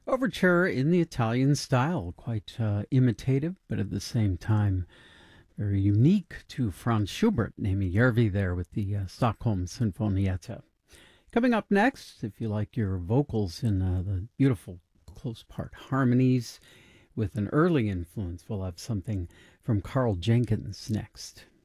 Overture in the Italian style, quite imitative, but at the same time very unique to Franz Schubert, naming Järvi there with the Stockholm Sinfonietta. Coming up next, if you like your vocals in the beautiful close part harmonies with an early influence, we'll have something from Carl Jenkins next.